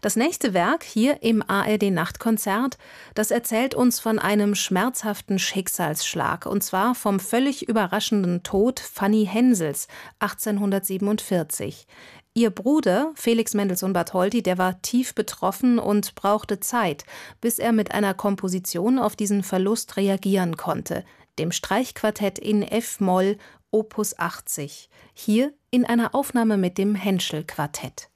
Das nächste Werk hier im ARD-Nachtkonzert, das erzählt uns von einem schmerzhaften Schicksalsschlag, und zwar vom völlig überraschenden Tod Fanny Hensels 1847. Ihr Bruder, Felix Mendelssohn Bartholdy, der war tief betroffen und brauchte Zeit, bis er mit einer Komposition auf diesen Verlust reagieren konnte, dem Streichquartett in F-Moll, Opus 80, hier in einer Aufnahme mit dem Henschel Quartett.